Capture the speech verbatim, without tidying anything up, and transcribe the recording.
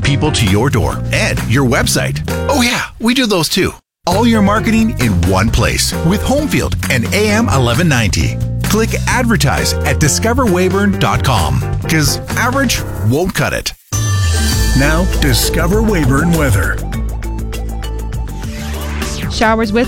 people to your door and your website. Oh yeah, we do those too. All your marketing in one place with Homefield and A M eleven ninety. Click advertise at discover weyburn dot com because average won't cut it. Now, Discover Weyburn weather. Showers with